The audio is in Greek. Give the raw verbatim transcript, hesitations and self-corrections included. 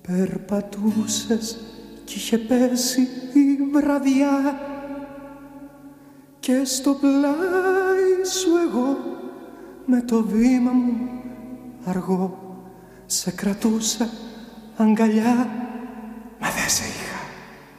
Περπατούσες κι είχε πέσει η βραδιά και στο πλάι σου εγώ με το βήμα μου αργό σε κρατούσα αγκαλιά. Μα δεν σε